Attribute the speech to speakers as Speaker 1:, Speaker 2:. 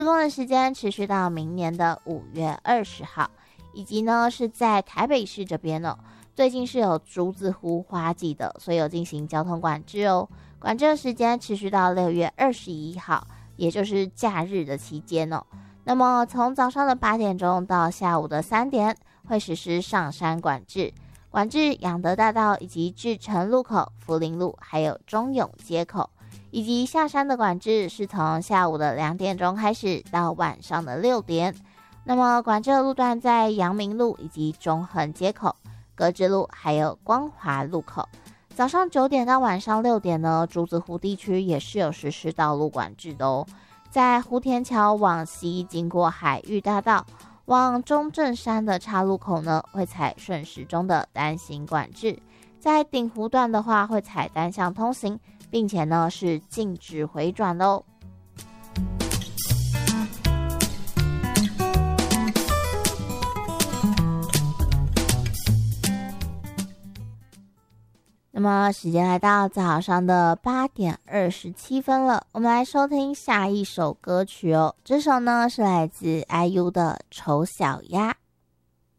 Speaker 1: 施工的时间持续到明年的5月20号，以及呢是在台北市这边哦，最近是有竹子湖花季的，所以有进行交通管制哦。管制的时间持续到6月21号，也就是假日的期间哦。那么从早上的8点钟到下午的3点，会实施上山管制，管制仰德大道以及至诚路口、福林路，还有中永街口。以及下山的管制是从下午的2点钟开始到晚上的6点。那么管制的路段在阳明路以及中横街口、格致路还有光华路口。早上9点到晚上6点呢，竹子湖地区也是有实施道路管制的哦。在湖田桥往西经过海域大道往中正山的岔路口呢，会采顺时钟的单行管制。在顶湖段的话，会采单向通行，并且呢是禁止回转喽。那么时间来到早上的8点27分了，我们来收听下一首歌曲哦。这首呢是来自 IU 的《丑小鸭》。